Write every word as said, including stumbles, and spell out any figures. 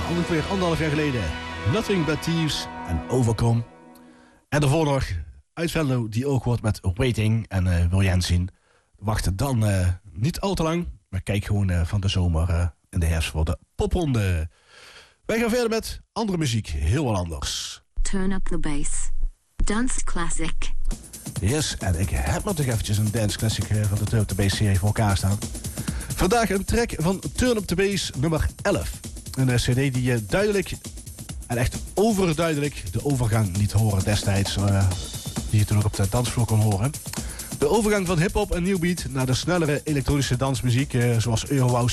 ongeveer anderhalf jaar geleden. Nothing But Thieves en Overcome. En daarvoor nog uit Venlo die ook wordt met Waiting. En uh, wil je hen zien, wacht dan uh, niet al te lang. Maar kijk gewoon uh, van de zomer uh, in de herfst voor de popronde. Wij gaan verder met andere muziek, heel wat anders. Turn up the bass. Dance classic. Yes, en ik heb nog eventjes een dance classic uh, van de Turn Up The Bass serie voor elkaar staan. Vandaag een track van Turn Up The Bass nummer elf. Een uh, cd die je uh, duidelijk en echt overduidelijk de overgang liet horen destijds. Uh, die je toen ook op de dansvloer kon horen. De overgang van hip-hop en new beat naar de snellere elektronische dansmuziek, uh, zoals Eurohouse